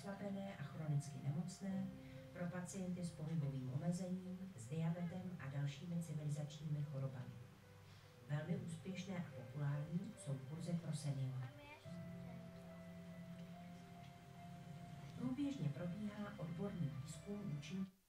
oslabené a chronicky nemocné, pro pacienty s pohybovým omezením, s diabetem a dalšími civilizačními chorobami. Velmi úspěšné a populární jsou kurzy pro seniory. Průběžně probíhá odborný výzkum účinků